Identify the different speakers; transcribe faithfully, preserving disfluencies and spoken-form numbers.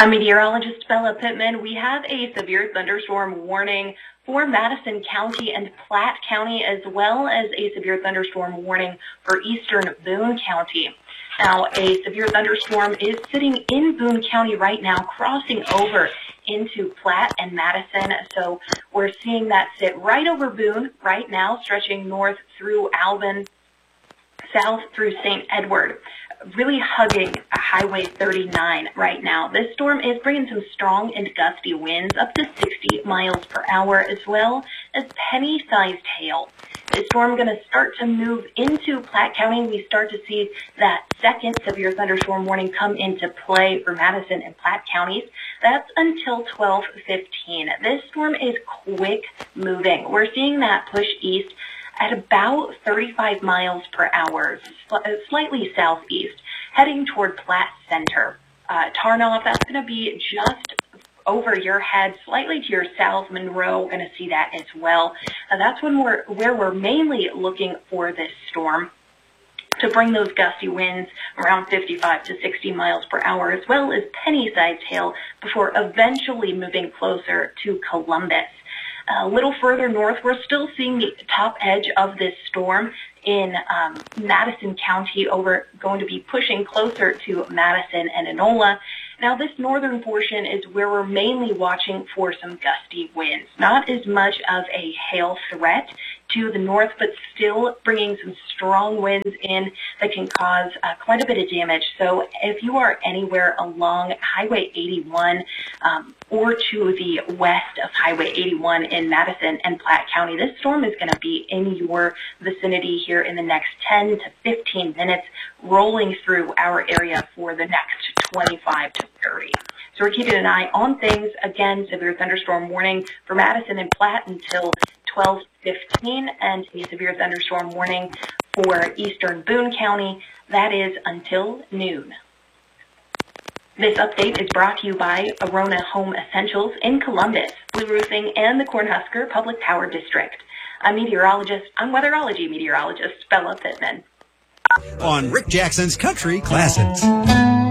Speaker 1: I'm meteorologist Bella Pittman. We have a severe thunderstorm warning for Madison County and Platte County, as well as a severe thunderstorm warning for eastern Boone County. Now, a severe thunderstorm is sitting in Boone County right now, crossing over into Platte and Madison. So we're seeing that sit right over Boone right now, stretching north through Alvin, south through Saint Edward, really hugging Highway thirty-nine right now. This storm is bringing some strong and gusty winds up to sixty miles per hour, as well as penny-sized hail. This storm going to start to move into Platte County. We start to see that second severe thunderstorm warning come into play for Madison and Platte counties. That's until twelve fifteen. This storm is quick moving. We're seeing that push east at about thirty-five miles per hour, slightly southeast, heading toward Platte Center. Uh, Tarnoff, that's going to be just over your head, slightly to your south. Monroe, going to see that as well. Uh, that's when we're where we're mainly looking for this storm to bring those gusty winds around fifty-five to sixty miles per hour, as well as penny-sized hail, before eventually moving closer to Columbus. A little further north, we're still seeing the top edge of this storm in um, Madison County, over going to be pushing closer to Madison and Enola. Now, this northern portion is where we're mainly watching for some gusty winds. Not as much of a hail threat to the north, but still bringing some strong winds in that can cause uh, quite a bit of damage. So if you are anywhere along Highway eighty-one um, or to the west of Highway eighty-one in Madison and Platte County, this storm is going to be in your vicinity here in the next ten to fifteen minutes, rolling through our area for the next twenty-five to thirty. So we're keeping an eye on things. Again, severe thunderstorm warning for Madison and Platte until twelve fifteen, and a severe thunderstorm warning for eastern Boone County. That is until noon. This update is brought to you by Arona Home Essentials in Columbus, Blue Roofing, and the Cornhusker Public Power District. I'm meteorologist, I'm weatherology meteorologist Bella Pittman.
Speaker 2: On Rick Jackson's Country Classics.